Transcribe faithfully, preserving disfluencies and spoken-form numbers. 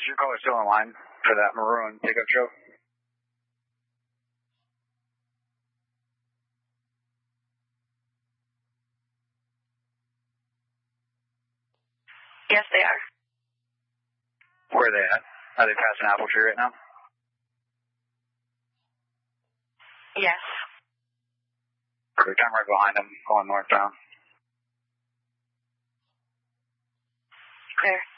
your caller still in line for that maroon pickup truck? Yes, they are. Where are they at? Are they passing Apple Tree right now? Yes. Perfect. I'm right behind them, going northbound. Clear.